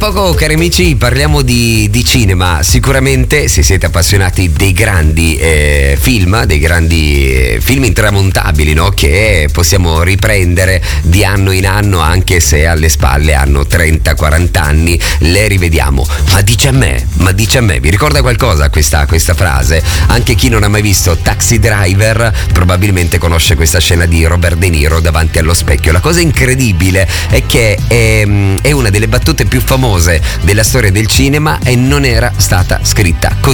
poco, cari amici, parliamo di cinema. Sicuramente, se siete appassionati dei grandi film intramontabili, no? Che possiamo riprendere di anno in anno, anche se alle spalle hanno 30-40 anni, le rivediamo. Ma dice a me, vi ricorda qualcosa questa frase? Anche chi non ha mai visto Taxi Driver probabilmente conosce questa scena di Robert De Niro davanti allo specchio. La cosa incredibile è che è una delle battute più famose della storia del cinema e non era stata scritta così.